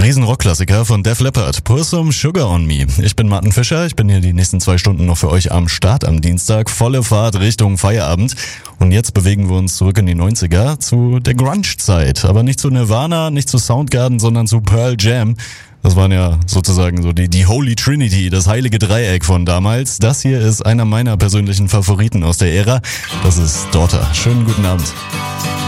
Riesenrockklassiker von Def Leppard, Pour Some Sugar on Me. Ich bin Martin Fischer, ich bin hier die nächsten 2 Stunden noch für euch am Start am Dienstag. Volle Fahrt Richtung Feierabend. Und jetzt bewegen wir uns zurück in die 90er zu der Grunge-Zeit. Aber nicht zu Nirvana, nicht zu Soundgarden, sondern zu Pearl Jam. Das waren ja sozusagen so die Holy Trinity, das heilige Dreieck von damals. Das hier ist einer meiner persönlichen Favoriten aus der Ära. Das ist Daughter. Schönen guten Abend.